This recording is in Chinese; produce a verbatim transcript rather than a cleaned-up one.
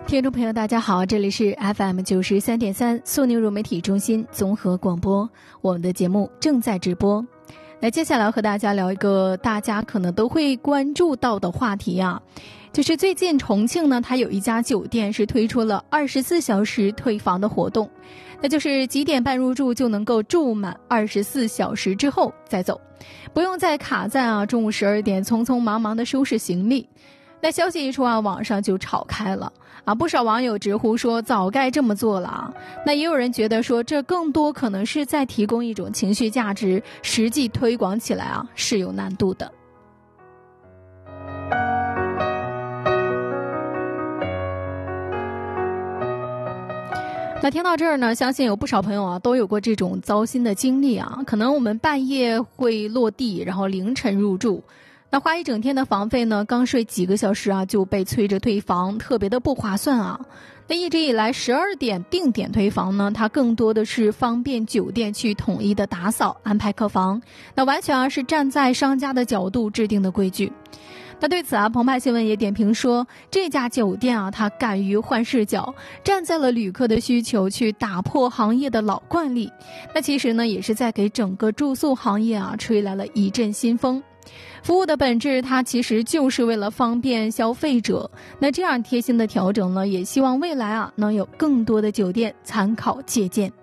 听众朋友大家好，这里是 F M 九十三点三苏宁融媒体中心综合广播，我们的节目正在直播。那接下来和大家聊一个大家可能都会关注到的话题啊，就是最近重庆呢，它有一家酒店是推出了二十四小时退房的活动，那就是几点半入住就能够住满二十四小时之后再走，不用再卡在啊中午十二点匆匆忙忙的收拾行李。那消息一出啊，网上就吵开了啊，不少网友直呼说早该这么做了啊。那也有人觉得说这更多可能是在提供一种情绪价值，实际推广起来啊是有难度的。那听到这儿呢，相信有不少朋友啊都有过这种糟心的经历啊，可能我们半夜会落地，然后凌晨入住。那花一整天的房费呢，刚睡几个小时啊就被催着退房，特别的不划算啊。那一直以来十二点定点退房呢，它更多的是方便酒店去统一的打扫安排客房，那完全啊是站在商家的角度制定的规矩。那对此啊，澎湃新闻也点评说，这家酒店啊，它敢于换视角，站在了旅客的需求去打破行业的老惯例。那其实呢，也是在给整个住宿行业啊吹来了一阵新风。服务的本质它其实就是为了方便消费者，那这样贴心的调整呢，也希望未来啊能有更多的酒店参考借鉴。